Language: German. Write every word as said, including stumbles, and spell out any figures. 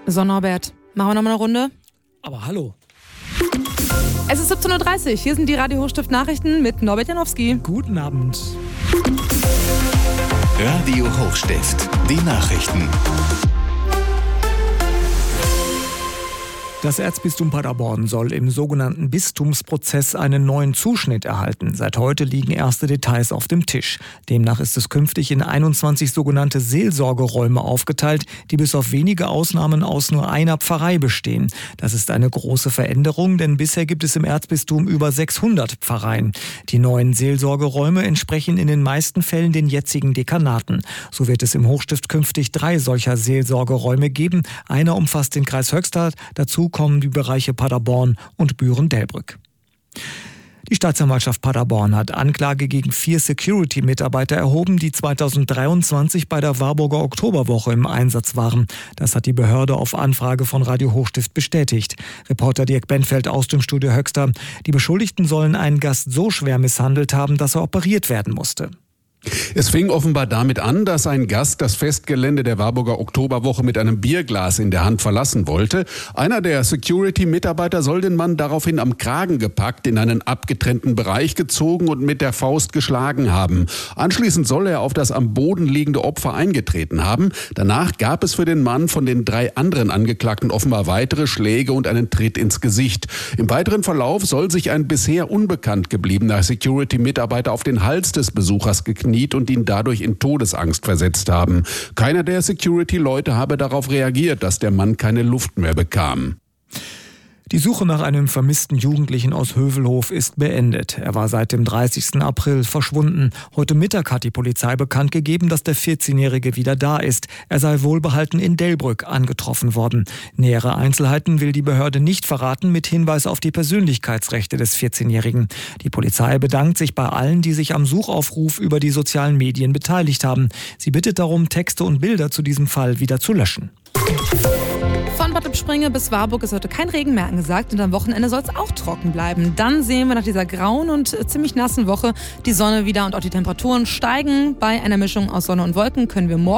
So, Norbert, machen wir nochmal eine Runde? Aber hallo. Es ist siebzehn Uhr dreißig. Hier sind die Radio Hochstift Nachrichten mit Norbert Janowski. Guten Abend. Radio Hochstift, die Nachrichten. Das Erzbistum Paderborn soll im sogenannten Bistumsprozess einen neuen Zuschnitt erhalten. Seit heute liegen erste Details auf dem Tisch. Demnach ist es künftig in einundzwanzig sogenannte Seelsorgeräume aufgeteilt, die bis auf wenige Ausnahmen aus nur einer Pfarrei bestehen. Das ist eine große Veränderung, denn bisher gibt es im Erzbistum über sechshundert Pfarreien. Die neuen Seelsorgeräume entsprechen in den meisten Fällen den jetzigen Dekanaten. So wird es im Hochstift künftig drei solcher Seelsorgeräume geben. Einer umfasst den Kreis Höxter, dazu kommen die Bereiche Paderborn und Büren-Delbrück. Die Staatsanwaltschaft Paderborn hat Anklage gegen vier Security-Mitarbeiter erhoben, die zweitausenddreiundzwanzig bei der Warburger Oktoberwoche im Einsatz waren. Das hat die Behörde auf Anfrage von Radio Hochstift bestätigt. Reporter Dirk Benfeld aus dem Studio Höxter. Die Beschuldigten sollen einen Gast so schwer misshandelt haben, dass er operiert werden musste. Es fing offenbar damit an, dass ein Gast das Festgelände der Warburger Oktoberwoche mit einem Bierglas in der Hand verlassen wollte. Einer der Security-Mitarbeiter soll den Mann daraufhin am Kragen gepackt, in einen abgetrennten Bereich gezogen und mit der Faust geschlagen haben. Anschließend soll er auf das am Boden liegende Opfer eingetreten haben. Danach gab es für den Mann von den drei anderen Angeklagten offenbar weitere Schläge und einen Tritt ins Gesicht. Im weiteren Verlauf soll sich ein bisher unbekannt gebliebener Security-Mitarbeiter auf den Hals des Besuchers gekniet und ihn dadurch in Todesangst versetzt haben. Keiner der Security-Leute habe darauf reagiert, dass der Mann keine Luft mehr bekam. Die Suche nach einem vermissten Jugendlichen aus Hövelhof ist beendet. Er war seit dem dreißigsten April verschwunden. Heute Mittag hat die Polizei bekannt gegeben, dass der vierzehnjährige wieder da ist. Er sei wohlbehalten in Delbrück angetroffen worden. Nähere Einzelheiten will die Behörde nicht verraten, mit Hinweis auf die Persönlichkeitsrechte des vierzehnjährigen. Die Polizei bedankt sich bei allen, die sich am Suchaufruf über die sozialen Medien beteiligt haben. Sie bittet darum, Texte und Bilder zu diesem Fall wieder zu löschen. Von Bad Lippspringe bis Warburg ist heute kein Regen mehr angesagt und am Wochenende soll es auch trocken bleiben. Dann sehen wir nach dieser grauen und ziemlich nassen Woche die Sonne wieder und auch die Temperaturen steigen. Bei einer Mischung aus Sonne und Wolken können wir morgen